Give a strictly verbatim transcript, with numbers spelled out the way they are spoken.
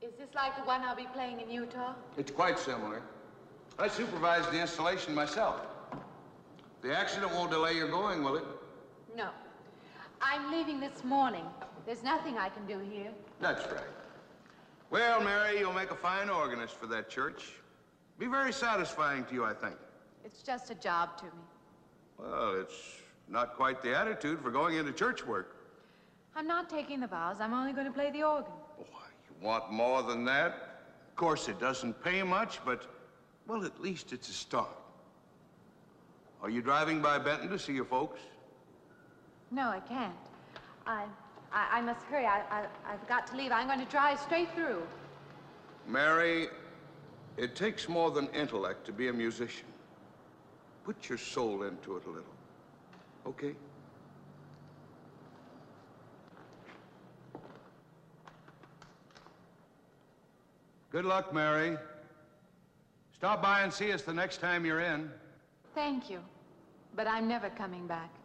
Is this like the one I'll be playing in Utah? It's quite similar. I supervised the installation myself. The accident won't delay your going, will it? No. I'm leaving this morning. There's nothing I can do here. That's right. Well, Mary, you'll make a fine organist for that church. Be very satisfying to you, I think. It's just a job to me. Well, it's not quite the attitude for going into church work. I'm not taking the vows. I'm only going to play the organ. Boy, you want more than that? Of course, it doesn't pay much, but, well, at least it's a start. Are you driving by Benton to see your folks? No, I can't. I, I, I must hurry. I, I, I've got to leave. I'm going to drive straight through. Mary, it takes more than intellect to be a musician. Put your soul into it a little, okay? Good luck, Mary. Stop by and see us the next time you're in. Thank you, but I'm never coming back.